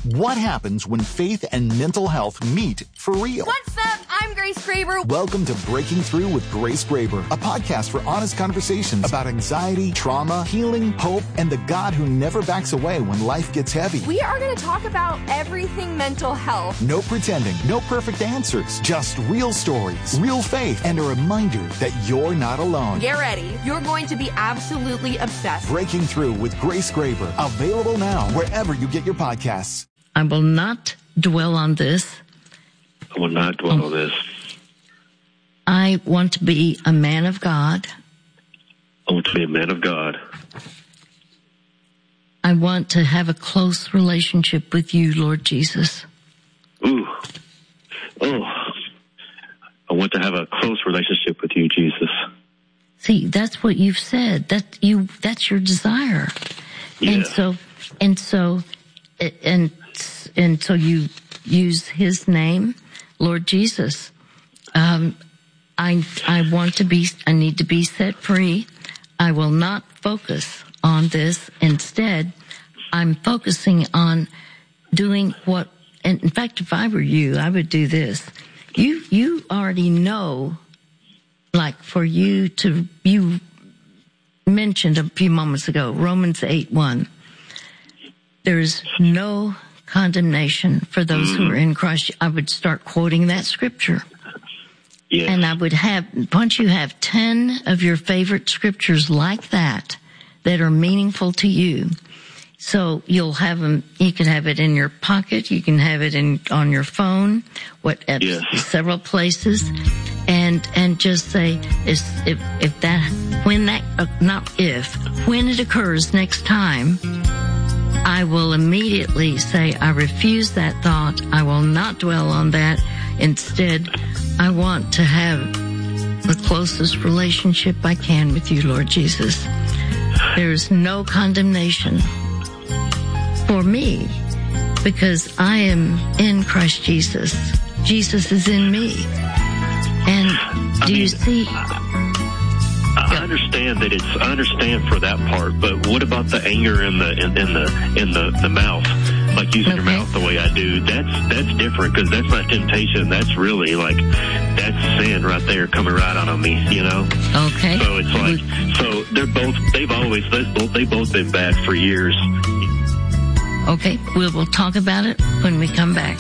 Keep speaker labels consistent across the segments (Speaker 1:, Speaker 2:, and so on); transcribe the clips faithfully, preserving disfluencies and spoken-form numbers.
Speaker 1: What happens when faith and mental health meet for real?
Speaker 2: What's up? I'm Grace Graber.
Speaker 1: Welcome to Breaking Through with Grace Graber, a podcast for honest conversations about anxiety, trauma, healing, hope, and the God who never backs away when life gets heavy.
Speaker 2: We are going to talk about everything mental health.
Speaker 1: No pretending, no perfect answers, just real stories, real faith, and a reminder that you're not alone.
Speaker 2: Get ready. You're going to be absolutely obsessed.
Speaker 1: Breaking Through with Grace Graber, available now wherever you get your podcasts.
Speaker 3: I will not dwell on this.
Speaker 4: I will not dwell
Speaker 3: oh.
Speaker 4: on this.
Speaker 3: I want to be a man of God.
Speaker 4: I want to be a man of God.
Speaker 3: I want to have a close relationship with you, Lord Jesus.
Speaker 4: Ooh. Oh. I want to have a close relationship with you, Jesus.
Speaker 3: See, that's what you've said. That you that's your desire.
Speaker 4: Yeah.
Speaker 3: And so and so and and so you use his name, Lord Jesus. Um I I want to be I need to be set free. I will not focus on this. Instead, I'm focusing on doing what, and in fact, if I were you, I would do this. You, you already know, like for you to, you mentioned a few moments ago, Romans eight one. There is no condemnation for those mm-hmm. who are in Christ. I would start quoting that scripture.
Speaker 4: Yes.
Speaker 3: And I would have, once you have ten of your favorite scriptures like that, that are meaningful to you. So you'll have them, you can have it in your pocket, you can have it in, on your phone, what, at
Speaker 4: yes.
Speaker 3: several places, and, and just say, if, if that, when that, uh, not if, when it occurs next time, I will immediately say, I refuse that thought, I will not dwell on that. Instead, I want to have the closest relationship I can with you, Lord Jesus. There's no condemnation for me because I am in Christ Jesus. Jesus is in me. And do I mean, you see?
Speaker 4: I understand that it's, I understand for that part, but what about the anger in the, in, in the, in the, the mouth? Like using okay. your mouth the way I do, that's that's different because that's not temptation. That's really like that's sin right there coming right out on me, you know.
Speaker 3: Okay.
Speaker 4: So it's like so they're both they've always they've both they've both been bad for years.
Speaker 3: Okay, we'll we'll talk about it when we come back.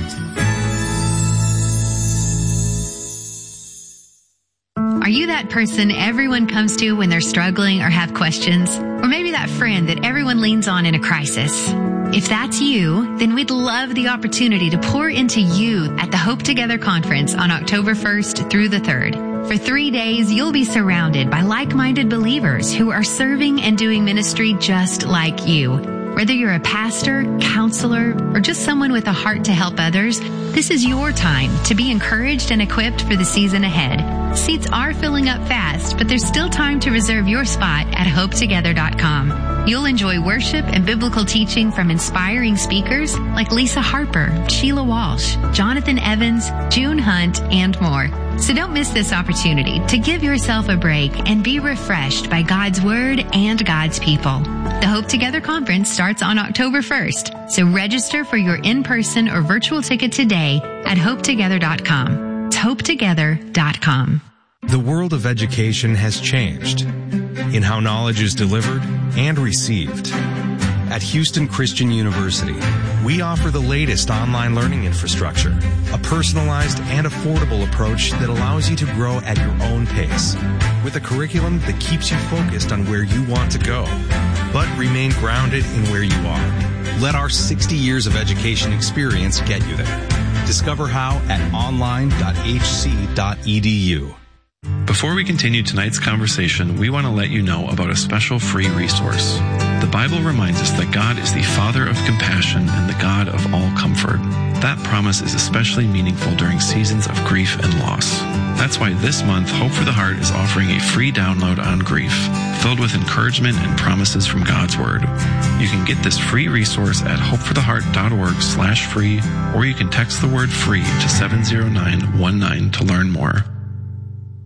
Speaker 5: Are you that person everyone comes to when they're struggling or have questions? Or maybe that friend that everyone leans on in a crisis? If that's you, then we'd love the opportunity to pour into you at the Hope Together Conference on October first through the third. For three days, you'll be surrounded by like-minded believers who are serving and doing ministry just like you. Whether you're a pastor, counselor, or just someone with a heart to help others, this is your time to be encouraged and equipped for the season ahead. Seats are filling up fast, but there's still time to reserve your spot at hope together dot com. You'll enjoy worship and biblical teaching from inspiring speakers like Lisa Harper, Sheila Walsh, Jonathan Evans, June Hunt, and more. So don't miss this opportunity to give yourself a break and be refreshed by God's Word and God's people. The Hope Together Conference starts on October first, so register for your in-person or virtual ticket today at hope together dot com. It's hope together dot com.
Speaker 6: The world of education has changed in how knowledge is delivered and received. At Houston Christian University, we offer the latest online learning infrastructure, a personalized and affordable approach that allows you to grow at your own pace, with a curriculum that keeps you focused on where you want to go, but remain grounded in where you are. Let our sixty years of education experience get you there. Discover how at online dot h c dot e d u.
Speaker 7: Before we continue tonight's conversation, we want to let you know about a special free resource. The Bible reminds us that God is the Father of compassion and the God of all comfort. That promise is especially meaningful during seasons of grief and loss. That's why this month, Hope for the Heart is offering a free download on grief, filled with encouragement and promises from God's Word. You can get this free resource at hope for the heart dot org slash free, or you can text the word free to seven zero nine one nine to learn more.